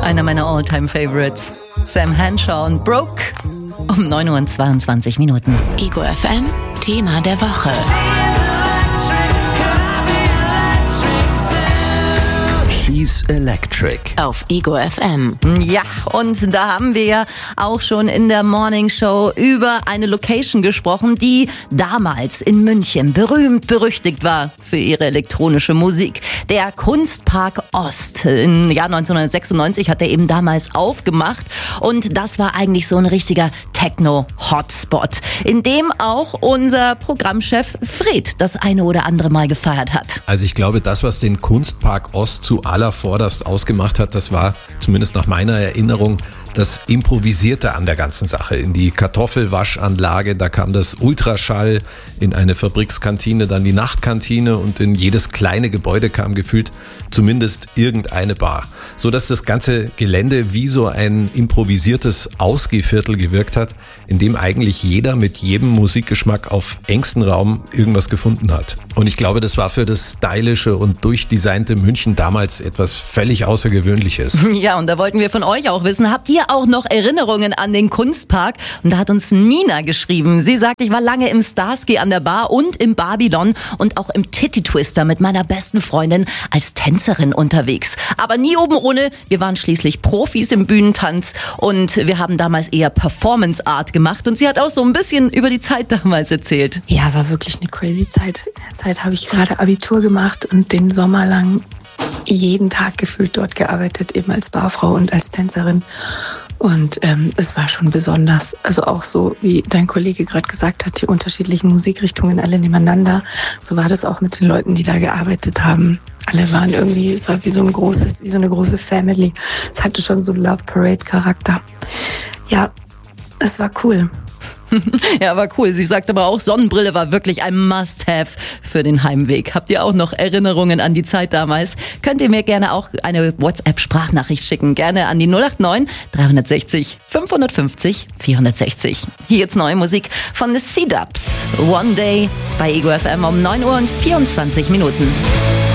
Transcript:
Einer meiner All-Time-Favorites. Sam Henshaw und Brooke um 9:22 Uhr. Ego FM, Thema der Woche. She's Electric. Auf Ego FM. Ja, und da haben wir ja auch schon in der Morning Show über eine Location gesprochen, die damals in München berühmt-berüchtigt war für ihre elektronische Musik. Der Kunstpark Ost. Im Jahr 1996 hat er eben damals aufgemacht und das war eigentlich so ein richtiger Techno-Hotspot, in dem auch unser Programmchef Fred das eine oder andere Mal gefeiert hat. Also ich glaube, das, was den Kunstpark Ost zu allervorderst ausgemacht hat, das war zumindest nach meiner Erinnerung das Improvisierte an der ganzen Sache. In die Kartoffelwaschanlage, da kam das Ultraschall, in eine Fabrikskantine dann die Nachtkantine und in jedes kleine Gebäude kam gefühlt zumindest irgendeine Bar. So dass das ganze Gelände wie so ein improvisiertes Ausgehviertel gewirkt hat, in dem eigentlich jeder mit jedem Musikgeschmack auf engstem Raum irgendwas gefunden hat. Und ich glaube, das war für das stylische und durchdesignte München damals etwas völlig Außergewöhnliches. Ja, und da wollten wir von euch auch wissen, habt ihr auch noch Erinnerungen an den Kunstpark? Und da hat uns Nina geschrieben. Sie sagt, ich war lange im Starsky an der Bar und im Babylon und auch im Titty Twister mit meiner besten Freundin als Tänzerin unterwegs. Aber nie oben ohne. Wir waren schließlich Profis im Bühnentanz und wir haben damals eher Performance Art gemacht. Und sie hat auch so ein bisschen über die Zeit damals erzählt. Ja, war wirklich eine crazy Zeit. In der Zeit habe ich gerade Abitur gemacht und den Sommer lang jeden Tag gefühlt dort gearbeitet, eben als Barfrau und als Tänzerin. Und es war schon besonders. Also auch so, wie dein Kollege gerade gesagt hat, die unterschiedlichen Musikrichtungen alle nebeneinander. So war das auch mit den Leuten, die da gearbeitet haben. Alle waren irgendwie, es war wie so eine große Family. Es hatte schon so einen Love Parade Charakter. Ja, es war cool. Ja, war cool. Sie sagt aber auch, Sonnenbrille war wirklich ein Must-Have für den Heimweg. Habt ihr auch noch Erinnerungen an die Zeit damals? Könnt ihr mir gerne auch eine WhatsApp-Sprachnachricht schicken. Gerne an die 089 360 550 460. Hier jetzt neue Musik von The C-Dubs. One Day bei Ego FM um 9:24 Uhr.